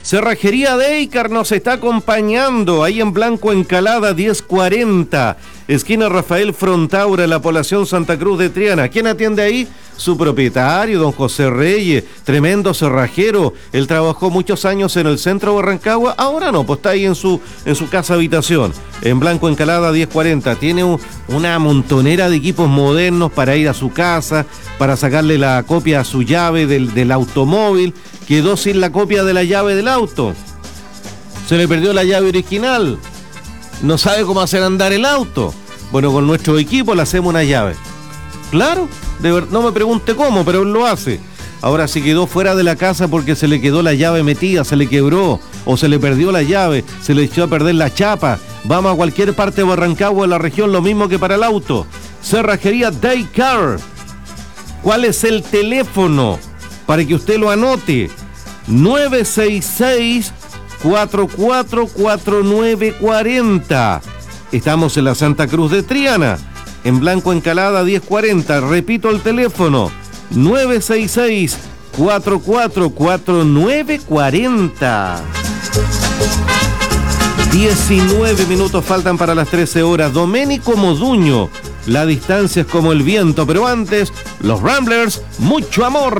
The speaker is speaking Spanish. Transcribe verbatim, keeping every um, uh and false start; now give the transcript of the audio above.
Cerrajería Deicar nos está acompañando ahí en Blanco Encalada diez cuarenta, esquina Rafael Frontaura, la población Santa Cruz de Triana. ¿Quién atiende ahí? Su propietario, don José Reyes, tremendo cerrajero. Él trabajó muchos años en el centro de Rancagua, ahora no, pues está ahí en su, en su casa habitación, en Blanco Encalada diez cuarenta. Tiene un, una montonera de equipos modernos para ir a su casa, para sacarle la copia a su llave del, del automóvil. Quedó sin la copia de la llave del auto, se le perdió la llave original, no sabe cómo hacer andar el auto. Bueno, con nuestro equipo le hacemos una llave. Claro, de ver, no me pregunte cómo, pero él lo hace. Ahora, si quedó fuera de la casa porque se le quedó la llave metida, se le quebró, o se le perdió la llave, se le echó a perder la chapa, vamos a cualquier parte de Barrancagua, de la región, lo mismo que para el auto. Cerrajería Deicar. ¿Cuál es el teléfono? Para que usted lo anote: nueve seis seis, cuatro cuatro cuatro nueve cuatro cero. Estamos en la Santa Cruz de Triana, en Blanco Encalada diez cuarenta. Repito el teléfono: nueve seis seis, cuatro cuatro cuatro nueve cuatro cero. diecinueve minutos faltan para las trece horas. Doménico Moduño, la distancia es como el viento, pero antes, los Ramblers, mucho amor.